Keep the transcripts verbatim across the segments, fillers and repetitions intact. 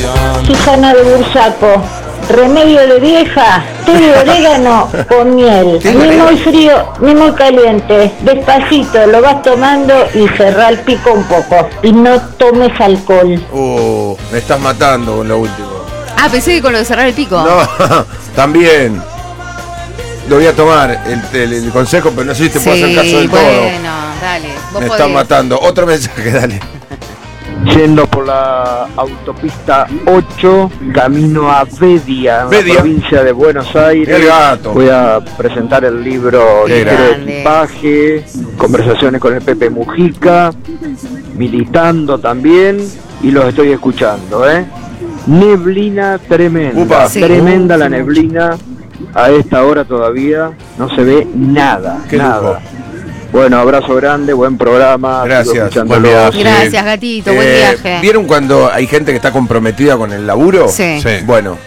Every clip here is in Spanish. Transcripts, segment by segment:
Susana de Bursaco. Remedio de vieja, té de orégano con miel. Ni muy frío, ni muy caliente. Despacito, lo vas tomando y cerrá el pico un poco. Y no tomes alcohol. Uh, me estás matando con lo último. Ah, pensé que con lo de cerrar el pico. No, también. Lo voy a tomar, el, el, el consejo, pero no sé si te sí, puedo hacer caso del bueno, todo. Bueno, dale. Vos me podés. están matando. Otro mensaje, dale. Yendo por la autopista ocho, camino a Bedia, en la provincia de Buenos Aires. El gato. Voy a presentar el libro Qué Ligero de grande. Equipaje, conversaciones con el Pepe Mujica, militando también, y los estoy escuchando, ¿eh? Neblina tremenda, Upa. Sí. tremenda Uh, la sí, neblina. A esta hora todavía no se ve nada, Qué nada. lujo. Bueno, abrazo grande, buen programa. Gracias, sigo escuchándolo. buen viaje. Gracias, gatito, buen Eh, viaje. ¿Vieron cuando hay gente que está comprometida con el laburo? Sí. Sí. Bueno,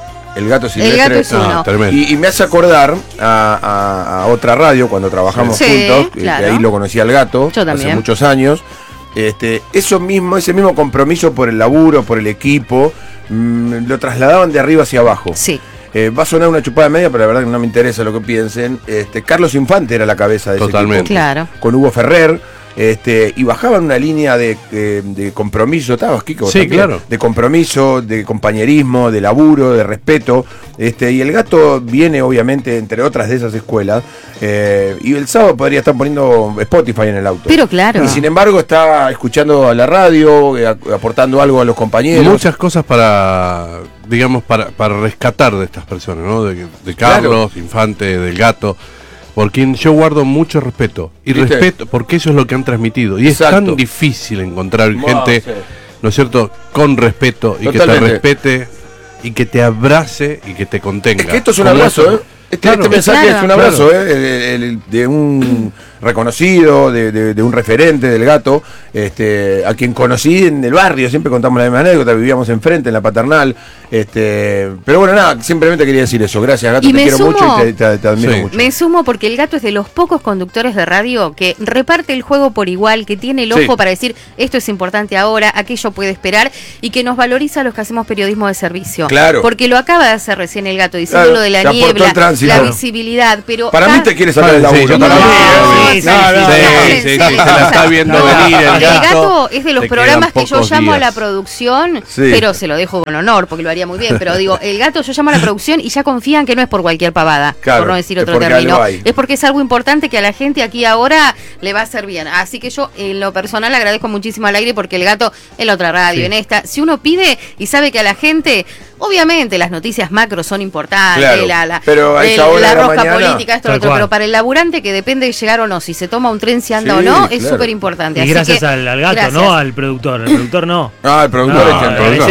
el gato silvestre. El gato es No, uno. tremendo. Y, y me hace acordar a, a- a otra radio cuando trabajamos Sí, juntos, que, claro. que ahí lo conocí al gato, Yo también. hace muchos años. Este, eso mismo, ese mismo compromiso por el laburo, por el equipo, mmm, lo trasladaban de arriba hacia abajo. Sí. Eh, va a sonar una chupada media, pero la verdad que no me interesa lo que piensen. Este, Carlos Infante era la cabeza de ese Totalmente. equipo, Claro. con Hugo Ferrer. Este, y bajaban una línea de, de, de compromiso, ¿estabas, Kiko? Sí, También. claro. De compromiso, de compañerismo, de laburo, de respeto. Este, y el gato viene, obviamente, entre otras de esas escuelas. Eh, y el sábado podría estar poniendo Spotify en el auto. Pero claro. Y sin embargo, está escuchando a la radio, eh, aportando algo a los compañeros. Muchas cosas para, digamos, para, para rescatar de estas personas, ¿no? De, de Carlos, Claro. Infante, del gato. Por quien yo guardo mucho respeto. Y ¿Viste? respeto, porque eso es lo que han transmitido. Y Exacto. es tan difícil encontrar Wow, gente, sí. ¿no es cierto?, con respeto y que Totalmente. te respete y que te abrace y que te contenga. Es que esto es un Como abrazo, eso. ¿eh? Este, Claro. este mensaje Claro. es un abrazo, ¿eh? El- el- de un reconocido, de, de- de un referente del gato, este, a quien conocí en el barrio, siempre contamos la misma anécdota, vivíamos enfrente, en la Paternal. Este, pero bueno, nada, simplemente quería decir eso. Gracias, gato, Y te me quiero sumo- mucho y te, te- te admiro Sí. mucho. Me sumo porque el gato es de los pocos conductores de radio que reparte el juego por igual, que tiene el ojo Sí. para decir esto es importante ahora, aquello puede esperar y que nos valoriza a los que hacemos periodismo de servicio. Claro. Porque lo acaba de hacer recién el gato, diciendo Claro, lo de la te aportó niebla, el tránsito. la visibilidad, pero Para mí cada- te quieres sacar el Sí, laburo. yo para también. mí, ¿eh? Sí, sí, No, no, sí, no. Sí, en sí, serio. sí, se la está viendo No, venir el el gato. gato es de los Te programas quedan que yo pocos llamo a días. la producción, Sí. pero se lo dejo con honor porque lo haría muy bien. Pero digo, el gato yo llamo a la producción y ya confían que no es por cualquier pavada, Claro, por no decir es otro porque término. algo hay. Es porque es algo importante que a la gente aquí ahora le va a hacer bien. Así que yo en lo personal agradezco muchísimo al aire porque el gato en la otra radio, Sí. en esta, si uno pide y sabe que a la gente, obviamente las noticias macro son importantes, Claro, la, la, pero a el- esa hora la de la rosca mañana, política, esto, lo tal otro, cual. pero para el laburante que depende de llegar o no, si se toma un tren, si anda Sí, o no, es claro. súper importante. Y Así gracias que, al, al gato, gracias. no al productor. El productor no. Ah, el productor No, es quien el- produce. el-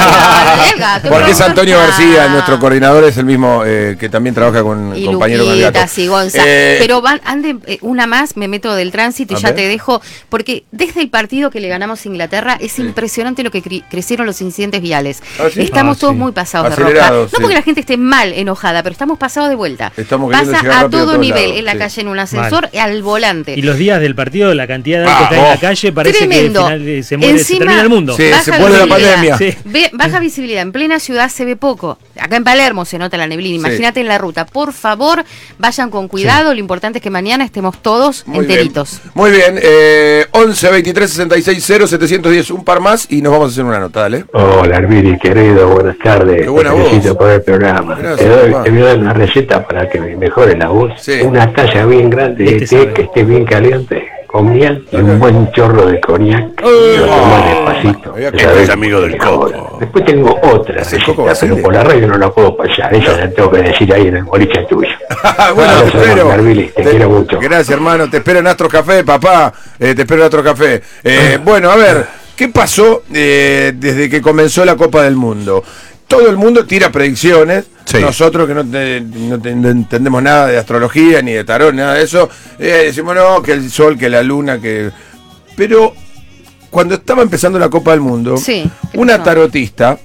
No, el gato, Porque es pero- Antonio Ah. García, nuestro coordinador, es el mismo eh, que también trabaja con Y compañero con el gato. Luquitas y Gonza. Eh, Pero van, ande, eh, una más, me meto del tránsito y A ya ver. te dejo, porque desde el partido que le ganamos a Inglaterra es impresionante lo que cre- crecieron los incidentes viales. ¿Ah, sí? Estamos Ah, todos sí. muy pasados de Acelerados, roja. No sí. porque la gente esté mal enojada, pero estamos pasados de vuelta. Estamos queriendo Pasa llegar a rápido a todo todos nivel, lados, en la sí. calle, en un ascensor, al volante. Y los días del partido, la cantidad de gente Ah, que está en oh. la calle, parece Tremendo. que al final, eh, se muere, se Encima, termina el mundo. Sí, baja se vuelve la visibilidad. pandemia. Sí. Ve- baja visibilidad, en plena ciudad se ve poco. Acá en Palermo se nota la neblina, imagínate en la ruta. Por favor, vayan con cuidado, lo importante es que mañana estemos todos Muy enteritos. bien. Muy bien, eh, once veintitrés sesenta y seis cero setecientos diez, un par más y nos vamos a hacer una nota, dale. Hola, Arviri, querido, buenas tardes. Qué buena Te felicito voz. por el programa. Gracias, te, doy, papá. te voy a dar una receta para que me mejore la voz. Sí. Una taza bien grande de Este té sabe. que esté bien caliente, con miel y un buen chorro de coñac. Eh, Lo tomás oh, despacito. había que- Ya Este ves es amigo del mejor. coco. Después tengo otra Ese receta, coco va a pero ser- por la radio no la puedo pasar. Esa la tengo que decir ahí en el boliche tuyo. Bueno, te Abrazo, espero. Arvili, te quiero mucho. Gracias, hermano. Te espero en Astro Café, papá. Eh, te espero en Astro Café. Eh, bueno, a ver, ¿qué pasó eh, desde que comenzó la Copa del Mundo? Todo el mundo tira predicciones. Sí. Nosotros que no, te- no te- no entendemos nada de astrología, ni de tarot, nada de eso, eh, decimos no, que el sol, que la luna, que... Pero cuando estaba empezando la Copa del Mundo, Sí, ¿qué una pasó? tarotista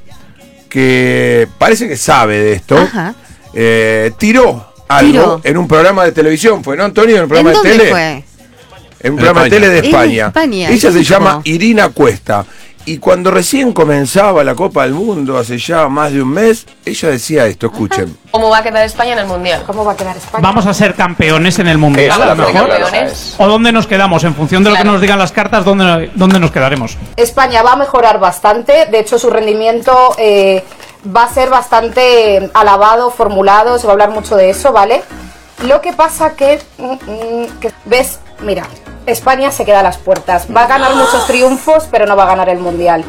que parece que sabe de esto, Ajá. eh, tiró algo Tiró. en un programa de televisión, ¿fue, no, Antonio? En un ¿En programa de dónde tele. fue? En un En programa de España. tele de En España. España, Ella ¿qué se dijo? llama Irina Cuesta. Y cuando recién comenzaba la Copa del Mundo, hace ya más de un mes, ella decía esto, escuchen. ¿Cómo va a quedar España en el Mundial? ¿Cómo va a quedar España? Vamos a ser campeones en el Mundial, Eso, a lo mejor. campeones. ¿O dónde nos quedamos? En función de lo Claro. que nos digan las cartas, ¿dónde, dónde nos quedaremos? España va a mejorar bastante, de hecho su rendimiento eh, va a ser bastante alabado, formulado, se va a hablar mucho de eso, ¿vale? Lo que pasa que, mm, mm, que ves, mira, España se queda a las puertas, va a ganar muchos triunfos, pero no va a ganar el Mundial.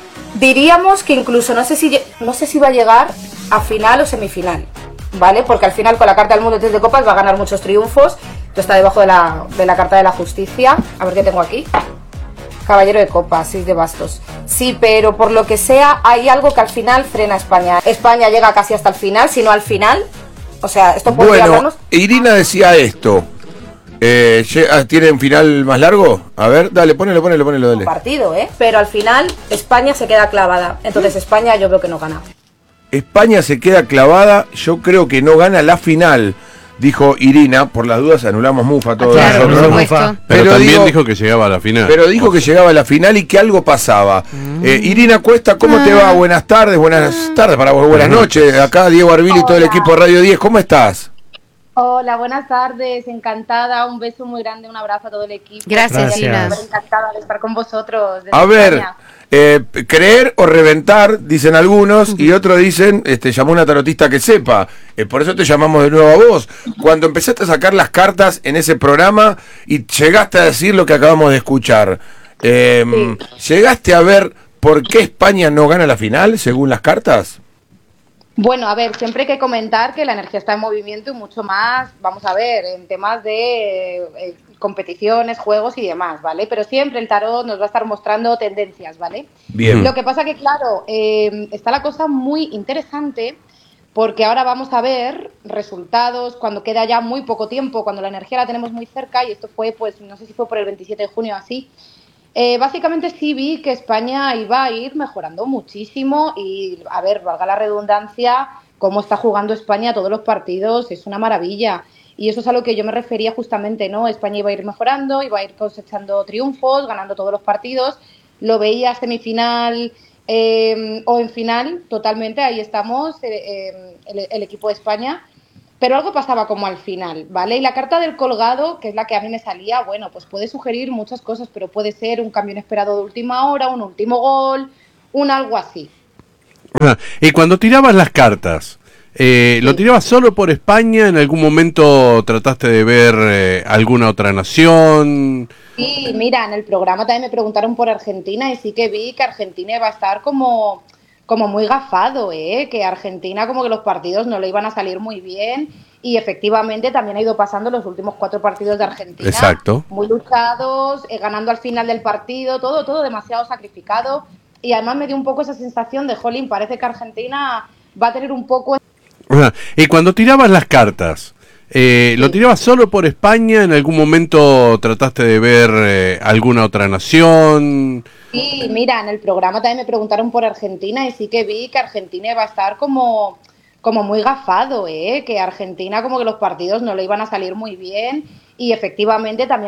Diríamos que incluso no sé si lle- no sé si va a llegar a final o semifinal, ¿vale? Porque al final con la carta del mundo de tres de copas va a ganar muchos triunfos. Esto está debajo de la, de la carta de la justicia. A ver qué tengo aquí. Caballero de copas, seis de bastos. Sí, pero por lo que sea hay algo que al final frena a España. España llega casi hasta el final, si no al final. O sea, esto podría Bueno, hablarnos Irina decía esto. Eh, lle- ¿Tiene un final más largo? A ver, dale, ponelo, ponelo, ponelo, dale. partido, ¿eh? Pero al final España se queda clavada. Entonces España yo creo que no gana. España se queda clavada, yo creo que no gana la final, dijo Irina. Por las dudas anulamos Mufa todos Claro, por nosotros. supuesto. Pero, Pero también digo- dijo que llegaba a la final. Pero dijo que llegaba a la final y que algo pasaba. Eh, Irina Cuesta, ¿cómo te va? Buenas tardes, buenas tardes para vos, buenas noches. Acá Diego Arbil y todo el Hola. equipo de Radio diez, ¿cómo estás? Hola, buenas tardes, encantada, un beso muy grande, un abrazo a todo el equipo. Gracias, Gracias. Irina. Súper encantada de estar con vosotros. desde A ver, España. eh, creer o reventar, dicen algunos, y otros dicen, este, llamó una tarotista que sepa. Eh, por eso te llamamos de nuevo a vos. Cuando empezaste a sacar las cartas en ese programa y llegaste a decir lo que acabamos de escuchar, eh, ¿llegaste a ver por qué España no gana la final, según las cartas? Bueno, a ver, siempre hay que comentar que la energía está en movimiento y mucho más, vamos a ver, en temas de eh, competiciones, juegos y demás, ¿vale? Pero siempre el tarot nos va a estar mostrando tendencias, ¿vale? Bien. Lo que pasa que, claro, eh, está la cosa muy interesante porque ahora vamos a ver resultados cuando queda ya muy poco tiempo, cuando la energía la tenemos muy cerca, y esto fue, pues, no sé si fue por el veintisiete de junio o así. Eh, básicamente sí vi que España iba a ir mejorando muchísimo y, a ver, valga la redundancia, cómo está jugando España todos los partidos, es una maravilla. Y eso es a lo que yo me refería justamente, ¿no? España iba a ir mejorando, iba a ir cosechando triunfos, ganando todos los partidos. Lo veía semifinal eh, o en final, totalmente, ahí estamos, eh, eh, el, el equipo de España. Pero algo pasaba como al final, ¿vale? Y la carta del colgado, que es la que a mí me salía, bueno, pues puede sugerir muchas cosas, pero puede ser un cambio inesperado de última hora, un último gol, un algo así. Ah, y cuando tirabas las cartas, eh, ¿lo tirabas solo por España? ¿En algún momento trataste de ver eh, alguna otra nación? Y mira, en el programa también me preguntaron por Argentina y sí que vi que Argentina iba a estar como, como muy gafado, ¿eh? Que Argentina como que los partidos no le iban a salir muy bien y efectivamente también ha ido pasando los últimos cuatro partidos de Argentina. Exacto. Muy luchados, eh, ganando al final del partido, todo, todo demasiado sacrificado y además me dio un poco esa sensación de, jolín, parece que Argentina va a tener un poco... Ah, y cuando tirabas las cartas, eh, ¿lo tirabas solo por España? ¿En algún momento trataste de ver eh, alguna otra nación? Sí, mira, en el programa también me preguntaron por Argentina y sí que vi que Argentina iba a estar como, como muy gafado, ¿eh? Que Argentina como que los partidos no le iban a salir muy bien y efectivamente también